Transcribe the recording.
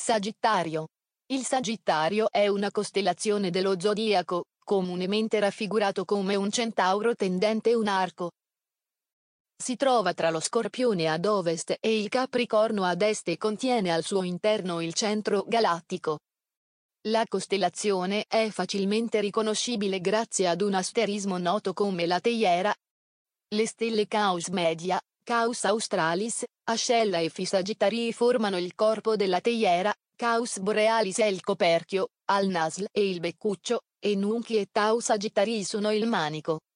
Sagittario. Il Sagittario è una costellazione dello zodiaco, comunemente raffigurato come un centauro tendente un arco. Si trova tra lo Scorpione ad ovest e il Capricorno ad est e contiene al suo interno il centro galattico. La costellazione è facilmente riconoscibile grazie ad un asterismo noto come la teiera. Le stelle Caus Media, Caus Australis, Ascella e Phi Sagittarii formano il corpo della teiera, Caus Borealis è il coperchio, Al-Nasl e il beccuccio, e Nunchi e Tau Sagittarii sono il manico.